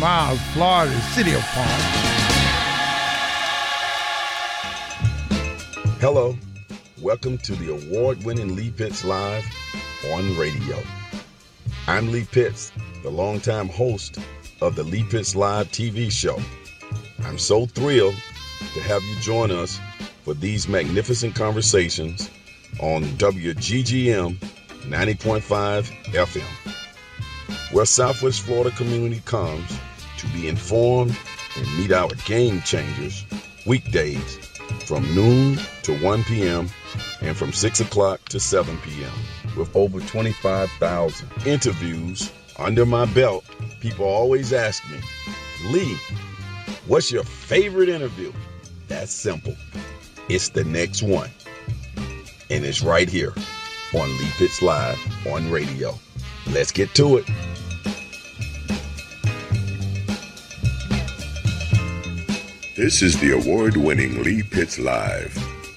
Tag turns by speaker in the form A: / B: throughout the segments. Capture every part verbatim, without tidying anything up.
A: Miles, Florida, city of Palm.
B: Hello, welcome to the award-winning Lee Pitts Live on radio. I'm Lee Pitts, the longtime host of the Lee Pitts Live T V show. I'm so thrilled to have you join us for these magnificent conversations on W G G M ninety point five F M, where Southwest Florida community comes to be informed and meet our game changers weekdays from noon to one p.m. and from six o'clock to seven p.m. with over twenty-five thousand interviews under my belt. People always ask me, Lee, what's your favorite interview? That's simple. It's the next one. And it's right here on Lee Pitts Live on radio. Let's get to it.
C: This is the award-winning Lee Pitts Live.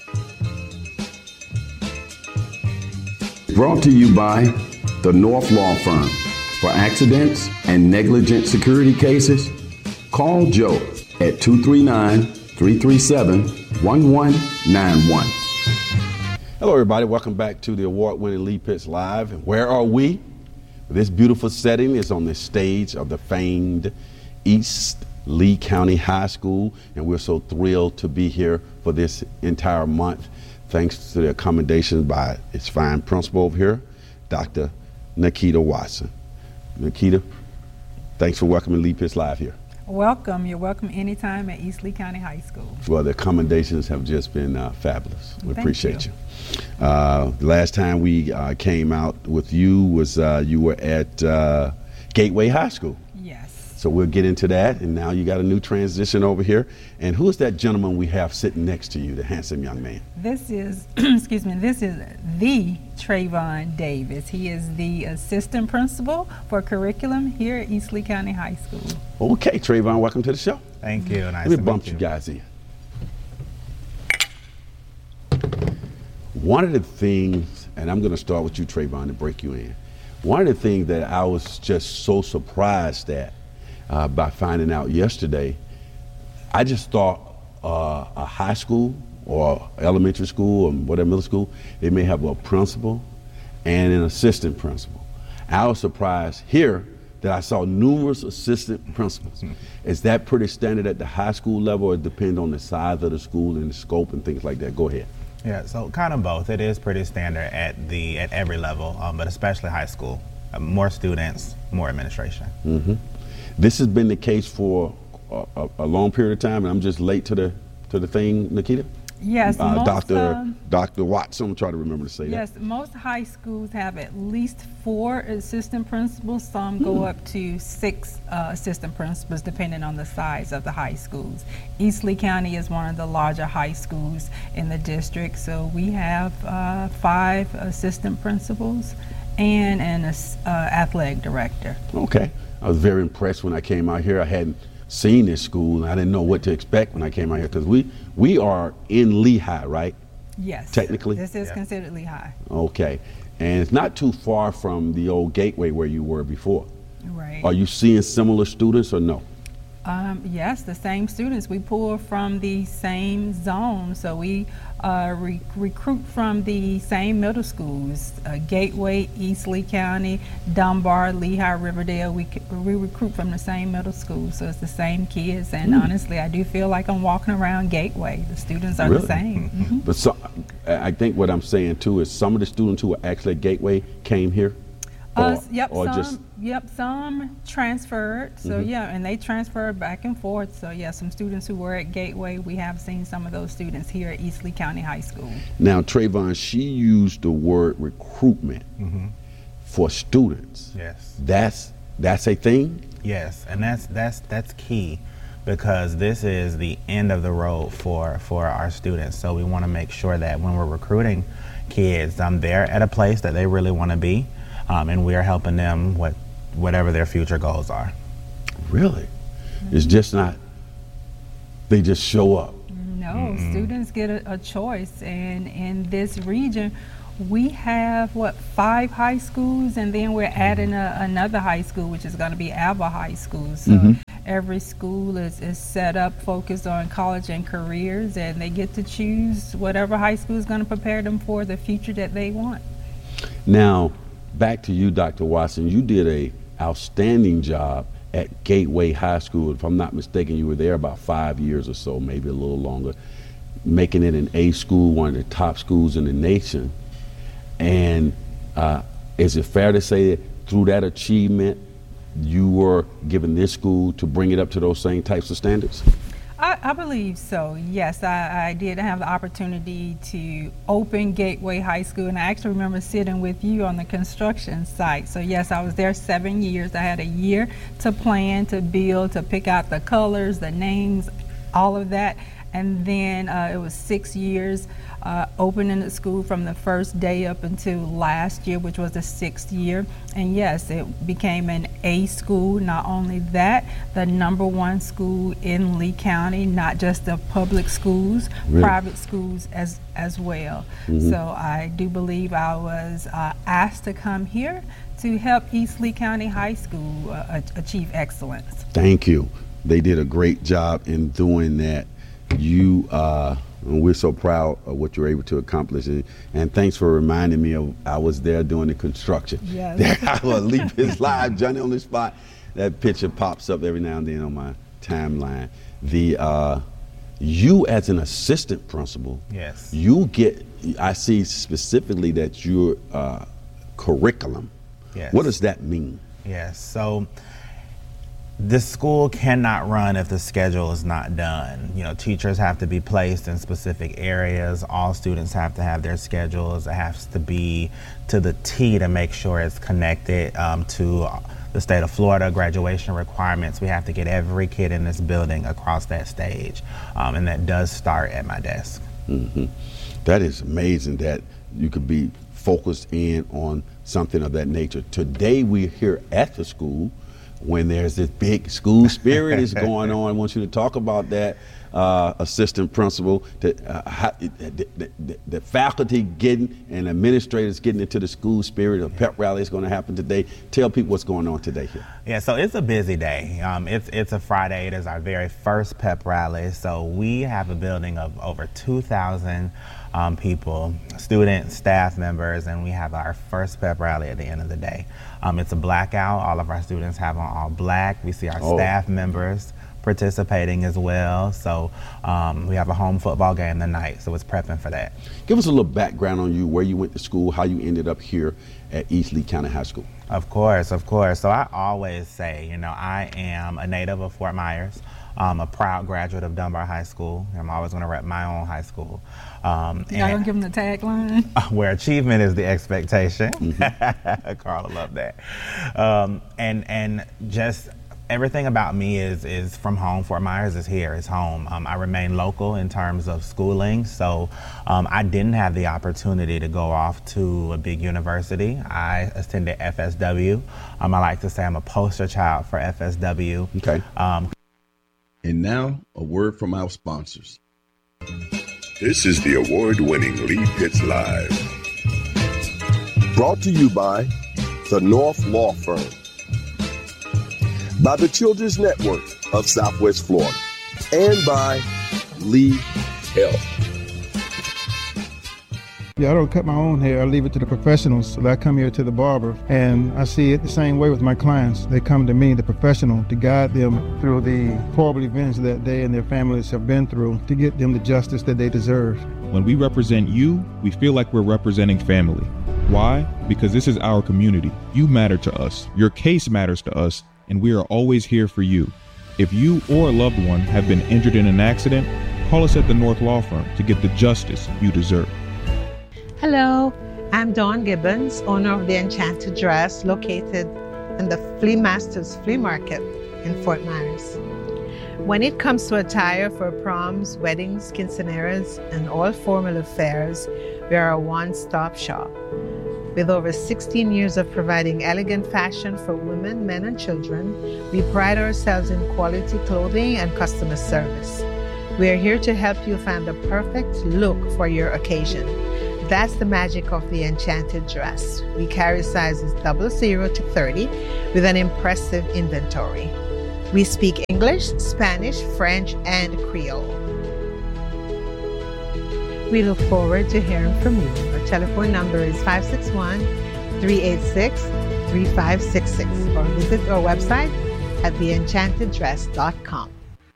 D: Brought to you by the North Law Firm. For accidents and negligent security cases, call Joe at two three nine, three three seven, one one nine one.
E: Hello, everybody. Welcome back to the award-winning Lee Pitts Live. And where are we? This beautiful setting is on the stage of the famed East Lee County High School, and we're so thrilled to be here for this entire month, thanks to the accommodations by its fine principal over here, Doctor Nikita Watson. Nikita, thanks for welcoming Lee Pitts Live here.
F: Welcome. You're welcome anytime at East Lee County High School.
E: Well, the accommodations have just been uh, fabulous. We
F: Thank
E: appreciate you.
F: you.
E: Uh, the last time we uh, came out with you was uh, you were at uh, Gateway High School.
F: Yes.
E: So we'll get into that, and now you got a new transition over here. And who is that gentleman we have sitting next to you, the handsome young man?
F: This is, excuse me, this is the Trayvon Davis. He is the assistant principal for curriculum here at East Lee County High School.
E: Okay, Trayvon, welcome to the show.
G: Thank you. Nice
E: Let me
G: to
E: bump
G: meet
E: you guys in. One of the things, and I'm going to start with you, Trayvon, to break you in. One of the things that I was just so surprised at uh, by finding out yesterday, I just thought uh, a high school or elementary school or whatever, middle school, they may have a principal and an assistant principal. I was surprised here that I saw numerous assistant principals. Mm-hmm. Is that pretty standard at the high school level, or it depends on the size of the school and the scope and things like that? Go ahead.
G: Yeah, so kind of both. It is pretty standard at the at every level, um, but especially high school. Uh, more students, more administration.
E: Mm-hmm. This has been the case for a, a, a long period of time, and I'm just late to the to the thing, Nikita.
F: Yes,
E: uh,
F: most,
E: Doctor
F: um,
E: Doctor Watson. I'm trying to remember to say
F: yes,
E: that.
F: Yes, most high schools have at least four assistant principals. Some go
E: Mm.
F: up to six uh, assistant principals, depending on the size of the high schools. East Lee County is one of the larger high schools in the district, so we have uh, five assistant principals and an uh, athletic director.
E: Okay, I was very impressed when I came out here. I hadn't seen this school, and I didn't know what to expect when I came out here, because we we are in Lehigh, right?
F: Yes.
E: Technically?
F: This is
G: Yeah.
F: considered Lehigh.
E: Okay, and it's not too far from the old Gateway where you were before.
F: Right.
E: Are you seeing similar students or no?
F: Um, yes, the same students. We pull from the same zone, so we uh, re recruit from the same middle schools, uh, Gateway, East Lee County, Dunbar, Lehigh, Riverdale. We, we recruit from the same middle school, so it's the same kids, and
E: Mm.
F: honestly, I do feel like I'm walking around Gateway. The students are
E: Really?
F: the same. Mhm.
E: But so, I think what I'm saying too is some of the students who were actually at Gateway came here?
F: Uh,
E: Or-
F: yep,
E: or
F: some,
E: just-
F: yep, some transferred, so
E: Mhm.
F: yeah, and they transferred back and forth, so yeah, some students who were at Gateway, we have seen some of those students here at East Lee County High School.
E: Now, Trayvon, she used the word recruitment
G: Mm-hmm.
E: for students.
G: Yes.
E: That's that's a thing?
G: Yes, and that's that's that's key, because this is the end of the road for for our students. So we want to make sure that when we're recruiting kids, um, they're at a place that they really want to be, um, and we are helping them with whatever their future goals are.
E: Really?
F: Mm-hmm.
E: It's just not, they just show up.
F: No,
G: Mm-mm.
F: students get a, a choice, and in this region, we have what five high schools, and then we're adding a, another high school, which is going to be Alba High School. So
E: Mhm.
F: every school is, is set up focused on college and careers, and they get to choose whatever high school is going to prepare them for the future that they want.
E: Now, back to you, Doctor Watson. You did a outstanding job at Gateway High School. If I'm not mistaken, you were there about five years or so, maybe a little longer, making it an A school, one of the top schools in the nation. And uh, is it fair to say that through that achievement, you were given this school to bring it up to those same types of standards?
F: I, I believe so, yes. I, I did have the opportunity to open Gateway High School, and I actually remember sitting with you on the construction site. So yes, I was there seven years. I had a year to plan, to build, to pick out the colors, the names, all of that. And then uh, it was six years uh, opening the school from the first day up until last year, which was the sixth year. And yes, it became an A school. Not only that, the number one school in Lee County, not just the public schools, really? Private schools as, as well. Mm-hmm. So I do believe I was uh, asked to come here to help East Lee County High School uh, achieve excellence.
E: Thank you. They did a great job in doing that. You, uh, and we're so proud of what you were able to accomplish, and, and thanks for reminding me of I was there doing the construction.
F: Yes.
E: There I was, Leap Hits Live, Johnny on the spot. That picture pops up every now and then on my timeline. The uh, you as an assistant principal,
G: yes,
E: you get. I see specifically that your uh, curriculum.
G: Yes.
E: What does that mean?
G: Yes. So. The school cannot run if the schedule is not done. You know, teachers have to be placed in specific areas. All students have to have their schedules. It has to be to the T to make sure it's connected um, to the state of Florida graduation requirements. We have to get every kid in this building across that stage. Um, and that does start at my desk.
E: Mm-hmm. That is amazing that you could be focused in on something of that nature. Today we're here at the school when there's this big school spirit is going on. I want you to talk about that, uh, assistant principal, the, uh, how, the, the, the, the faculty getting and administrators getting into the school spirit. A pep rally is going to happen today. Tell people what's going on today here.
G: Yeah, so it's a busy day. Um, it's it's a Friday. It is our very first pep rally. So we have a building of over two thousand um, people, students, staff members, and we have our first pep rally at the end of the day. Um, it's a blackout. All of our students have on all black. We see our oh. staff members participating as well. So um, we have a home football game tonight, so it's prepping for that.
E: Give us a little background on you, where you went to school, how you ended up here at East Lee County High School.
G: Of course, of course. So I always say, you know, I am a native of Fort Myers. I'm a proud graduate of Dunbar High School. I'm always going to rep my own high school. Um,
F: Y'all gonna give them the tagline?
G: Where achievement is the expectation. Mm-hmm. Carla loved that. Um, and and just everything about me is is from home. Fort Myers is here, is home. Um, I remain local in terms of schooling, so um, I didn't have the opportunity to go off to a big university. I attended F S W. Um, I like to say I'm a poster child for F S W.
E: Okay.
G: Um,
D: And now, a word from our sponsors.
C: This is the award-winning Lee Pitts Live.
H: Brought to you by the North Law Firm, by the Children's Network of Southwest Florida, and by Lee Health.
A: Yeah, I don't cut my own hair. I leave it to the professionals. So I come here to the barber, and I see it the same way with my clients. They come to me, the professional, to guide them through the horrible events that they and their families have been through, to get them the justice that they deserve.
I: When we represent you, we feel like we're representing family. Why? Because this is our community. You matter to us. Your case matters to us, and we are always here for you. If you or a loved one have been injured in an accident, call us at the North Law Firm to get the justice you deserve.
J: Hello, I'm Dawn Gibbons, owner of the Enchanted Dress, located in the Flea Masters Flea Market in Fort Myers. When it comes to attire for proms, weddings, quinceañeras, and all formal affairs, we are a one-stop shop. With over sixteen years of providing elegant fashion for women, men, and children, we pride ourselves in quality clothing and customer service. We are here to help you find the perfect look for your occasion. That's the magic of the Enchanted Dress. We carry sizes double zero to thirty with an impressive inventory. We speak English, Spanish, French, and Creole. We look forward to hearing from you. Our telephone number is five six one, three eight six, three five six six, or visit our website at the enchanted dress dot com.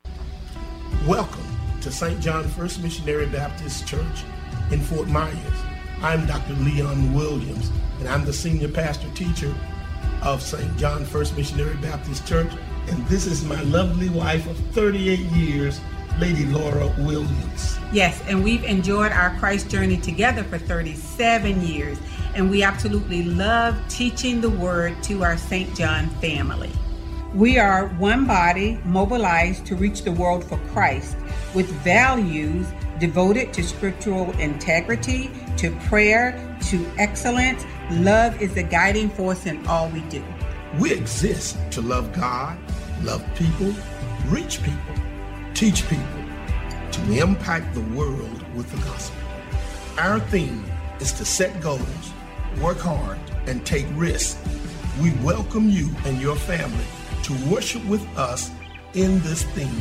K: Welcome to Saint John First Missionary Baptist Church in Fort Myers. I'm Doctor Leon Williams, and I'm the senior pastor teacher of Saint John First Missionary Baptist Church, and this is my lovely wife of thirty-eight years, Lady Laura Williams.
L: Yes, and we've enjoyed our Christ journey together for thirty-seven years, and we absolutely love teaching the Word to our Saint John family. We are one body mobilized to reach the world for Christ with values devoted to spiritual integrity, to prayer, to excellence. Love is the guiding force in all we do.
K: We exist to love God, love people, reach people, teach people, to impact the world with the gospel. Our theme is to set goals, work hard, and take risks. We welcome you and your family to worship with us in this theme.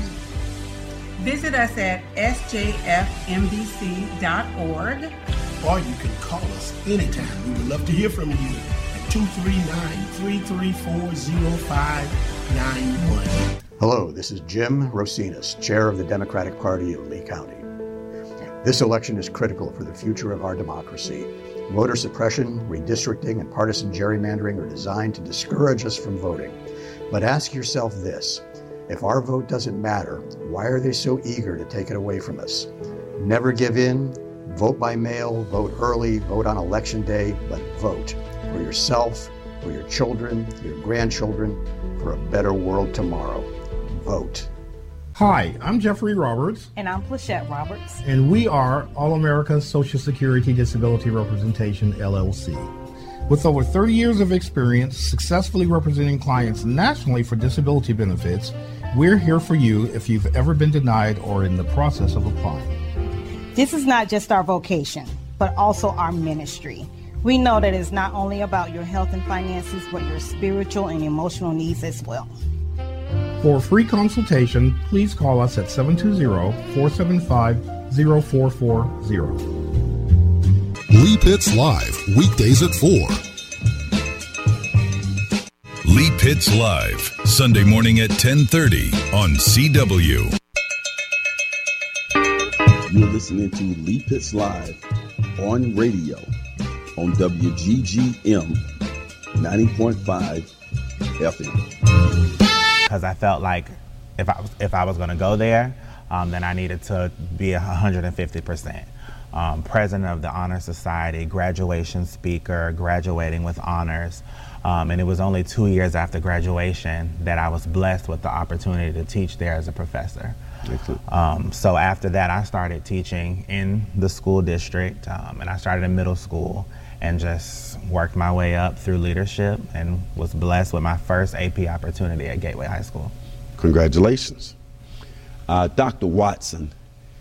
L: Visit us at s j f m b c dot org.
K: Or you can call us anytime. We would love to hear from you at two three nine, three three four, zero five nine one.
M: Hello, this is Jim Rosinas, Chair of the Democratic Party of Lee County. This election is critical for the future of our democracy. Voter suppression, redistricting, and partisan gerrymandering are designed to discourage us from voting. But ask yourself this: if our vote doesn't matter, why are they so eager to take it away from us? Never give in. Vote by mail, vote early, vote on election day, but vote for yourself, for your children, your grandchildren, for a better world tomorrow. Vote.
N: Hi, I'm Jeffrey Roberts.
O: And I'm Plachette Roberts.
N: And we are All America Social Security Disability Representation, L L C. With over thirty years of experience successfully representing clients nationally for disability benefits, we're here for you if you've ever been denied or in the process of applying.
O: This is not just our vocation, but also our ministry. We know that it's not only about your health and finances, but your spiritual and emotional needs as well.
N: For a free consultation, please call us at seven two zero, four seven five, zero four four zero.
P: Lee Pitts Live, weekdays at four. Lee Pitts Live, Sunday morning at ten thirty on C W.
B: You're listening to Lee Pitts Live on radio on W G G M ninety point five F M.
G: Because I felt like if I was, if I was going to go there, um, then I needed to be one hundred fifty percent. Um, president of the Honor Society, graduation speaker, graduating with honors. Um, and it was only two years after graduation that I was blessed with the opportunity to teach there as a professor. Um, so after that, I started teaching in the school district, um, and I started in middle school and just worked my way up through leadership and was blessed with my first A P opportunity at Gateway High School.
E: Congratulations. Uh, Doctor Watson,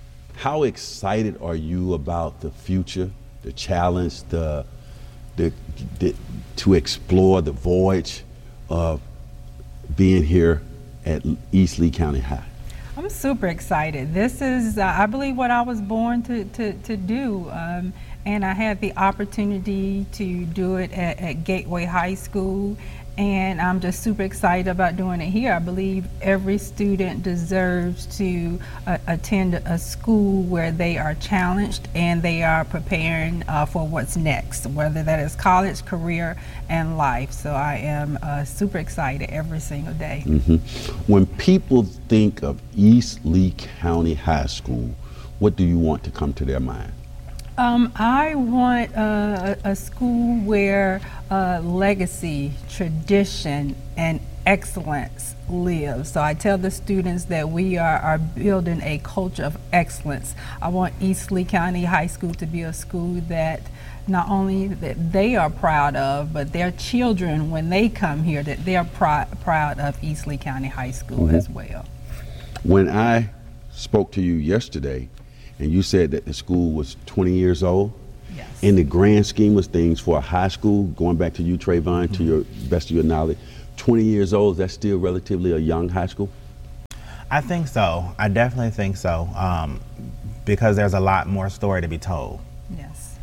E: how excited are you about the future, the challenge, the, the, the to explore the voyage of being here at East Lee County High?
F: I'm super excited. This is, uh, I believe, what I was born to, to, to do. Um, and I had the opportunity to do it at, at Gateway High School. And I'm just super excited about doing it here. I believe every student deserves to uh, attend a school where they are challenged and they are preparing uh, for what's next, whether that is college, career, and life. So I am uh, super excited every single day.
E: Mm-hmm. When people think of East Lee County High School, what do you want to come to their mind?
F: Um, I want uh, a, a school where uh, legacy, tradition, and excellence live. So I tell the students that we are, are building a culture of excellence. I want East Lee County High School to be a school that not only that they are proud of, but their children, when they come here, that they are pr- proud of East Lee County High School mm-hmm. as well.
E: When I spoke to you yesterday, and you said that the school was twenty years old.
F: Yes.
E: In the grand scheme of things for a high school, going back to you, Trayvon, mm-hmm. to your best of your knowledge, twenty years old, that's still relatively a young high school?
G: I think so. I definitely think so, um, because there's a lot more story to be told.
F: Yes.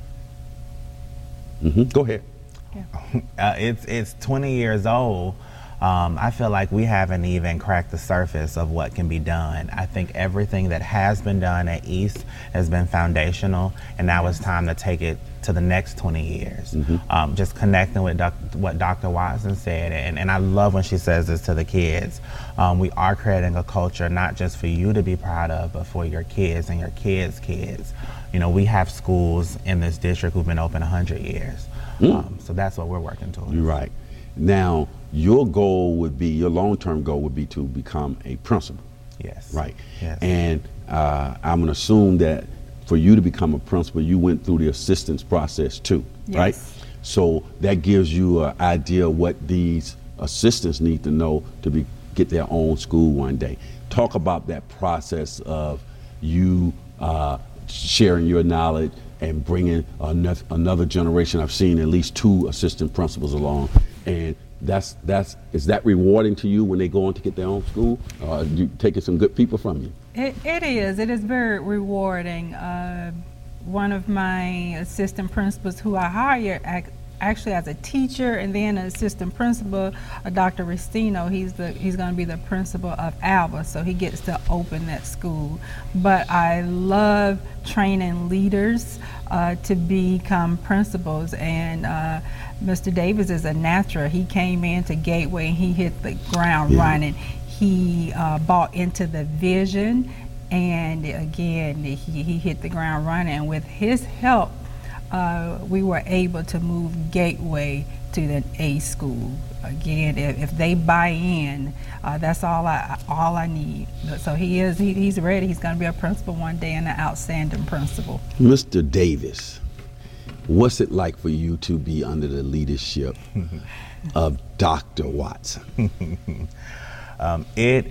E: Mm-hmm. Go ahead.
F: Yeah.
G: Uh, it's it's twenty years old. Um, I feel like we haven't even cracked the surface of what can be done. I think everything that has been done at East has been foundational, and now it's time to take it to the next twenty years.
E: Mm-hmm.
G: Um, just connecting with doc- what Doctor Watson said, and, and I love when she says this to the kids. Um, we are creating a culture not just for you to be proud of, but for your kids and your kids' kids. You know, we have schools in this district who've been open one hundred years.
E: Mm.
G: Um, so that's what we're working towards.
E: You're right. Now, your goal would be, your long-term goal would be to become a principal.
G: Yes.
E: Right.
G: Yes.
E: And uh, I'm going to assume that for you to become a principal, you went through the assistance process too,
F: Yes.
E: right? So that gives you an idea of what these assistants need to know to be get their own school one day. Talk about that process of you uh, sharing your knowledge and bringing another, another generation. I've seen at least two assistant principals along, and that's that's is that rewarding to you when they go on to get their own school? Uh, you taking some good people from you?
F: It, it is. It is very rewarding. Uh, one of my assistant principals who I hired ac- actually as a teacher, and then an assistant principal, uh, Doctor Restino, he's the he's going to be the principal of Alba, so he gets to open that school. But I love training leaders uh, to become principals, and uh, Mister Davis is a natural. He came into Gateway and he hit the ground
E: Yeah.
F: running. He uh, bought into the vision, and again, he, he hit the ground running. And with his help, uh, we were able to move Gateway to the A school. Again, if, if they buy in, uh, that's all I all I need. So he is he, he's ready. He's going to be a principal one day, and an outstanding principal.
E: Mister Davis, what's it like for you to be under the leadership of Doctor Watson?
G: Um, it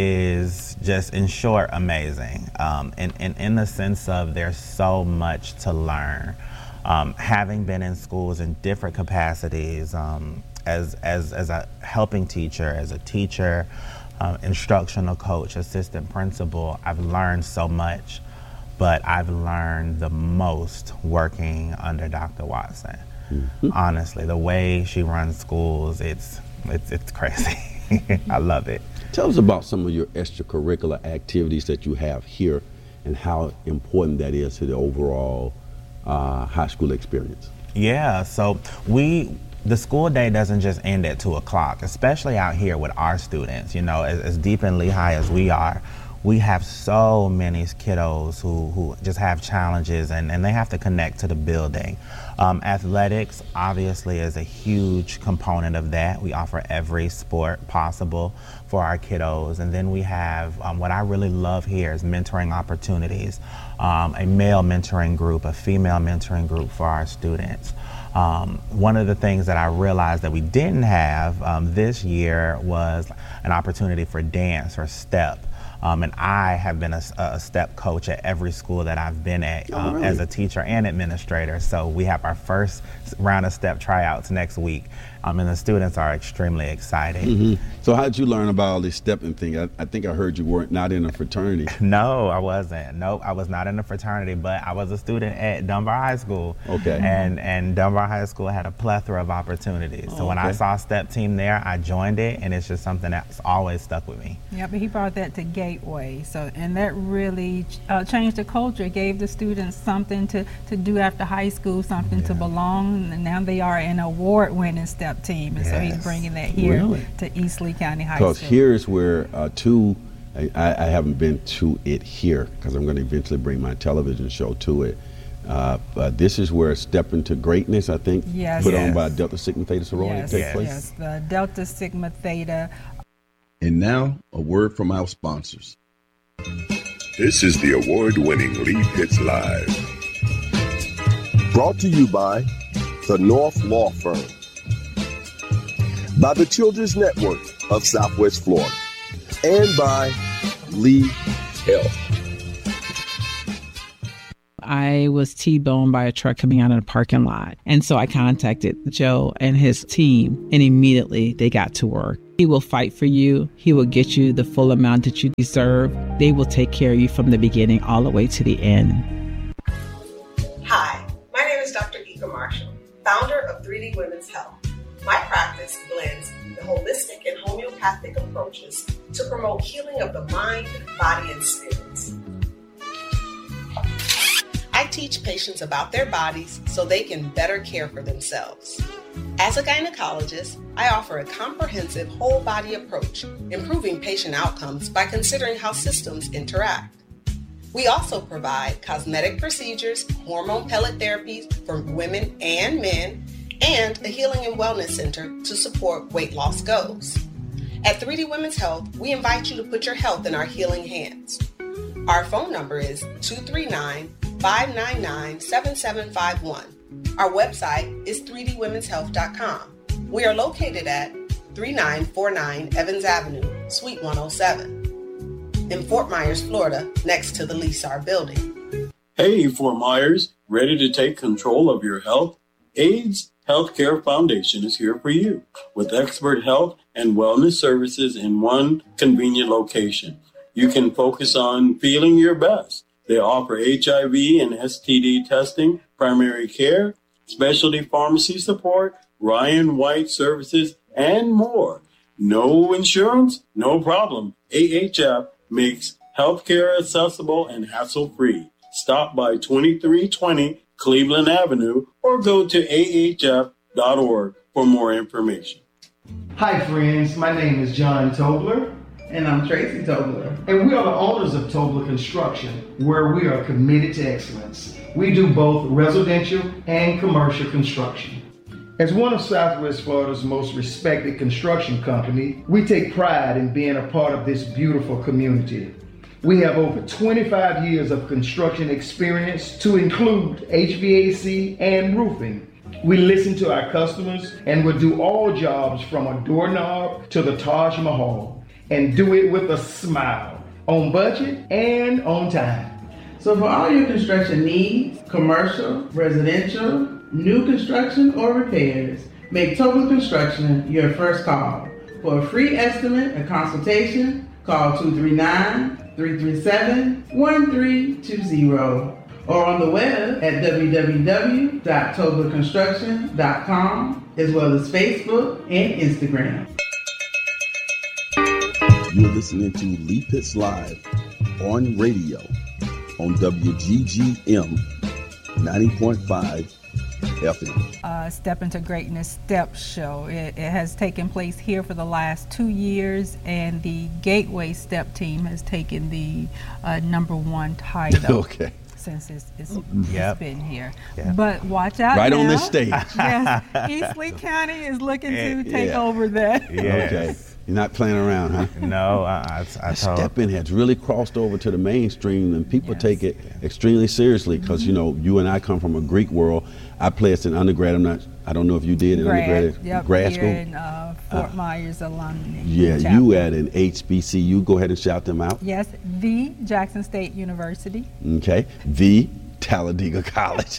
G: is just, in short, amazing. Um, and, and in the sense of there's so much to learn. Um, having been in schools in different capacities, um, as, as, as a helping teacher, as a teacher, uh, instructional coach, assistant principal, I've learned so much. But I've learned the most working under Doctor Watson. Mm-hmm. Honestly, the way she runs schools, it's it's, it's crazy. I love it.
E: Tell us about some of your extracurricular activities that you have here and how important that is to the overall uh, high school experience.
G: Yeah, so we, the school day doesn't just end at two o'clock, especially out here with our students. You know, as, as deep in Lehigh as we are, we have so many kiddos who, who just have challenges, and, and they have to connect to the building. Um, athletics obviously is a huge component of that. We offer every sport possible for our kiddos. And then we have um, what I really love here is mentoring opportunities, um, a male mentoring group, a female mentoring group for our students. Um, one of the things that I realized that we didn't have um, this year was an opportunity for dance or step. Um, and I have been a, a step coach at every school that I've been at um, oh, really? as a teacher and administrator. So we have our first round of step tryouts next week, um, and the students are extremely excited.
E: Mm-hmm. So how did you learn about all this stepping thing? I, I think I heard you weren't not in a fraternity.
G: No, I wasn't. Nope, I was not in a fraternity, but I was a student at Dunbar High School.
E: Okay.
G: And, and Dunbar High School had a plethora of opportunities. So oh, when okay. I saw a step team there, I joined it, and it's just something that's always stuck with me.
F: Yeah, but he brought that to Gateway, so and that really uh, changed the culture. It gave the students something to, to do after high school, something yeah. to belong, and now they are an award-winning step team, and yes. so he's bringing that here
E: really?
F: to East Lee County High School.
E: Because here's where uh, two, I, I haven't been to it here because I'm going to eventually bring my television show to it. Uh, but this is where Step Into Greatness, I think,
F: yes.
E: put
F: yes.
E: on by Delta Sigma Theta sorority
F: yes.
E: take
F: yes.
E: place.
F: Yes, the Delta Sigma Theta.
B: And now, a word from our sponsors.
C: This is the award-winning Lee Pitts Live.
H: Brought to you by the North Law Firm, by the Children's Network of Southwest Florida, and by Lee Health.
Q: I was T-boned by a truck coming out of the parking lot. And so I contacted Joe and his team, and immediately they got to work. He will fight for you. He will get you the full amount that you deserve. They will take care of you from the beginning all the way to the end.
R: Hi, my name is Doctor Ika Marshall, founder of three D Women's Health. My practice blends the holistic and homeopathic approaches to promote healing of the mind, body, and spirits. I teach patients about their bodies so they can better care for themselves. As a gynecologist, I offer a comprehensive whole body approach, improving patient outcomes by considering how systems interact. We also provide cosmetic procedures, hormone pellet therapies for women and men, and a healing and wellness center to support weight loss goals. At three D Women's Health, we invite you to put your health in our healing hands. Our phone number is two three nine, five nine nine, seven seven five one. Our website is three d women's health dot com. We are located at thirty-nine forty-nine Evans Avenue, Suite one oh seven, in Fort Myers, Florida, next to the Lysar building.
S: Hey, Fort Myers, ready to take control of your health? AIDS Healthcare Foundation is here for you with expert health and wellness services in one convenient location. You can focus on feeling your best. They offer H I V and S T D testing, primary care, specialty pharmacy support, Ryan White services, and more. No insurance? No problem. A H F makes healthcare accessible and hassle-free. Stop by twenty-three twenty Cleveland Avenue or go to A H F dot org for more information.
T: Hi friends, my name is John Tobler.
U: And I'm Tracy Tobler.
T: And we are the owners of Tobler Construction, where we are committed to excellence. We do both residential and commercial construction. As one of Southwest Florida's most respected construction company, we take pride in being a part of this beautiful community. We have over twenty-five years of construction experience to include H V A C and roofing. We listen to our customers and will do all jobs from a doorknob to the Taj Mahal and do it with a smile, on budget and on time.
U: So for all your construction needs, commercial, residential, new construction, or repairs, make Tobler Construction your first call. For a free estimate and consultation, call two three nine, three three seven, one three two zero or on the web at w w w dot tobler construction dot com as well as Facebook and Instagram.
H: You're listening to Lee Pitts Live on radio on W G G M ninety point five F M.
F: Uh, Step into Greatness Step Show. It, it has taken place here for the last two years, and the Gateway Step team has taken the uh, number one title.
E: Okay.
F: Since it's, it's,
G: Yep.
F: it's been here.
G: Yep.
F: But watch out
E: Right
F: now.
E: on this stage.
F: Yes, East Lee County is looking to take
E: Yeah.
F: over that.
G: Yes.
E: Okay. You're not playing around, huh?
G: No, I, I, I told.
E: Step-in has really crossed over to the mainstream, and people yes. take it extremely seriously because, mm-hmm. you know, you and I come from a Greek world. I played in undergrad. I'm not, I don't know if you did in
F: grad,
E: undergrad.
F: Yep,
E: grad
F: here
E: school?
F: in uh, Fort uh, Myers alumni.
E: Yeah,
F: chapter.
E: you at an H B C U. Go ahead and shout them out.
F: Yes, the Jackson State University.
E: Okay, the Talladega College.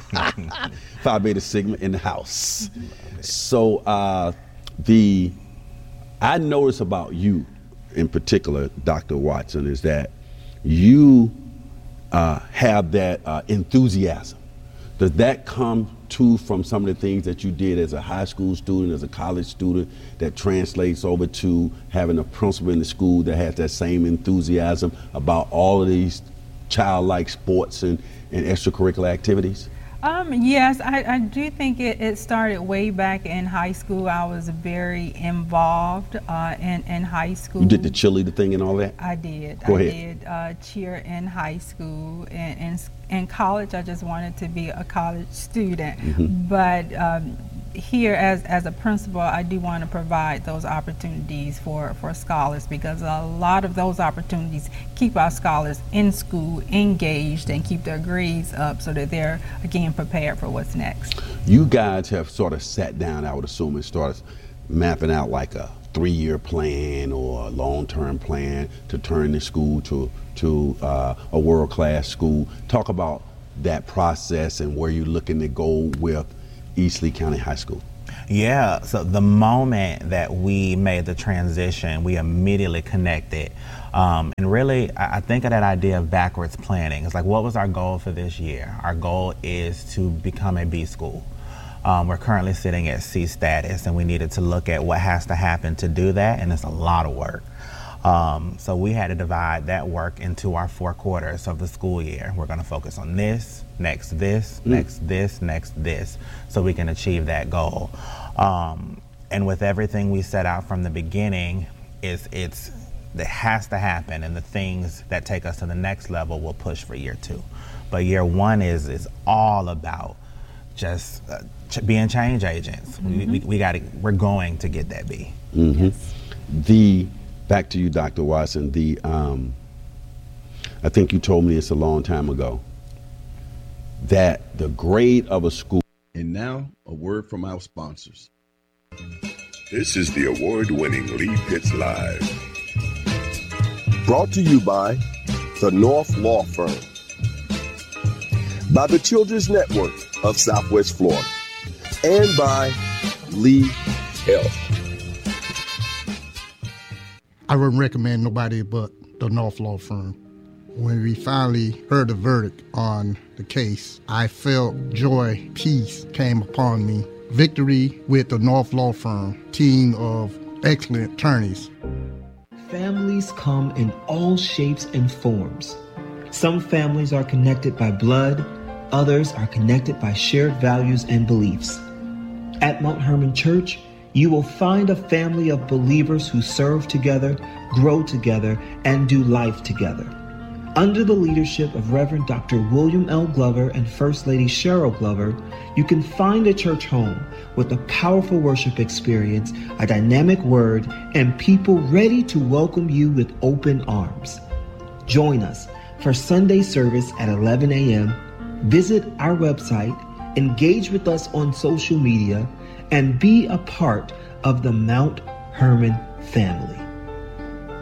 E: Phi Beta Sigma in the house. So uh, the... I notice about you in particular, Doctor Watson, is that you uh, have that uh, enthusiasm. Does that come too from some of the things that you did as a high school student, as a college student, that translates over to having a principal in the school that has that same enthusiasm about all of these childlike sports and, and extracurricular activities?
F: Um, yes, I, I do think it, it started way back in high school. I was very involved uh, in, in high school.
E: You did the cheerleader thing and all that?
F: I did.
E: Go
F: I
E: ahead.
F: did uh, cheer in high school. And in, in college, I just wanted to be a college student. Mm-hmm. But um, here as, as a principal, I do want to provide those opportunities for, for scholars, because a lot of those opportunities keep our scholars in school, engaged, and keep their grades up so that they're, again, prepared for what's next.
E: You guys have sort of sat down, I would assume, and started mapping out like a three-year plan or a long-term plan to turn the school to, to uh, a world-class school. Talk about that process and where you're looking to go with East Lee County High School?
G: Yeah, so the moment that we made the transition, we immediately connected. Um, and really, I, I think of that idea of backwards planning. It's like, what was our goal for this year? Our goal is to become a B school. Um, we're currently sitting at C status, and we needed to look at what has to happen to do that, and it's a lot of work. Um, so we had to divide that work into our four quarters of the school year. We're going to focus on this, next this, mm. next this, next this, so we can achieve that goal. Um, and with everything we set out from the beginning, it's, it's, it has to happen, and the things that take us to the next level will push for year two. But year one is, is all about just uh, ch- being change agents. Mm-hmm. We, we, we got we're going to get that B.
E: Mm-hmm. Yes. The Back to you, Doctor Watson. The um, I think you told me this a long time ago, that the grade of a school.
H: And now, a word from our sponsors.
C: This is the award-winning Lee Pitts Live.
D: Brought to you by the North Law Firm, by the Children's Network of Southwest Florida, and by Lee Health.
V: I wouldn't recommend nobody but the North Law Firm. When we finally heard the verdict on the case, I felt joy, peace came upon me. Victory with the North Law Firm, team of excellent attorneys.
W: Families come in all shapes and forms. Some families are connected by blood, others are connected by shared values and beliefs. At Mount Hermon Church, you will find a family of believers who serve together, grow together, and do life together. Under the leadership of Reverend Doctor William L. Glover and First Lady Cheryl Glover, you can find a church home with a powerful worship experience, a dynamic word, and people ready to welcome you with open arms. Join us for Sunday service at eleven a.m. Visit our website, engage with us on social media, and be a part of the Mount Hermon family.